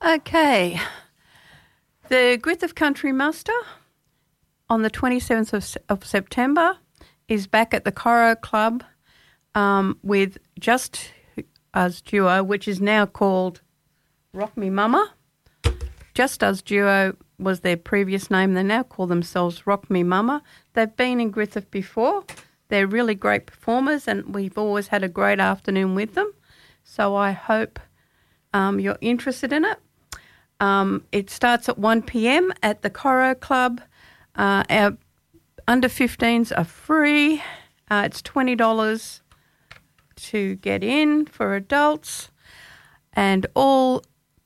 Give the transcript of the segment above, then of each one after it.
Okay. The Griffith Country Muster on the 27th of September is back at the Coro Club with Just Us Duo, which is now called Rock Me Mama. Just Us Duo was their previous name. They now call themselves Rock Me Mama. They've been in Griffith before. They're really great performers and we've always had a great afternoon with them. So I hope you're interested in it. It starts at 1 p.m. at the Coro Club. Our under 15s are free. It's $20 to get in for adults, and all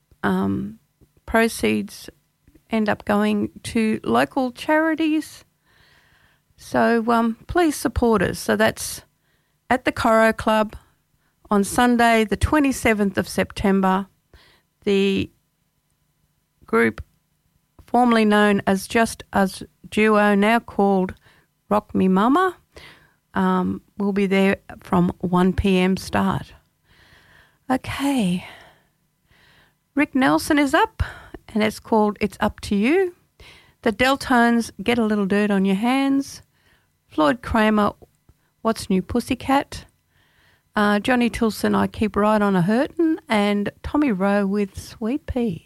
proceeds end up going to local charities. So please support us. So that's at the Coro Club on Sunday, the 27th of September. The group formerly known as Just Us Duo, now called Rock Me Mama, will be there from 1 p.m. start. Okay. Rick Nelson is up, and it's called It's Up to You. The Deltones, Get a Little Dirt on Your Hands. Floyd Kramer, What's New Pussycat. Johnny Tilson, I Keep Right on a Hurtin', and Tommy Rowe with Sweet Pea.